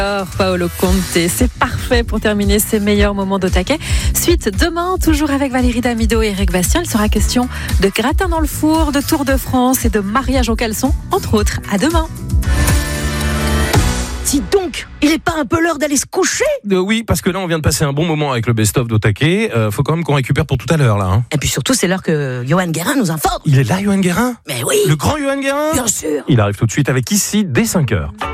Alors, Paolo Conte, c'est parfait pour terminer ces meilleurs moments de taquet. Suite demain, toujours avec Valérie Damido et Eric Bastien. Il sera question de gratin dans le four, de Tour de France et de mariage au caleçon, entre autres. À demain. Dis donc, il est pas un peu l'heure d'aller se coucher ? Oui, parce que là, on vient de passer un bon moment avec le best-of d'Otake. Faut quand même qu'on récupère pour tout à l'heure, là. Hein. Et puis surtout, c'est l'heure que Johan Guérin nous informe. Il est là, Johan Guérin ? Mais oui. Le grand Johan Guérin ? Bien sûr. Il arrive tout de suite avec Ici, dès 5h.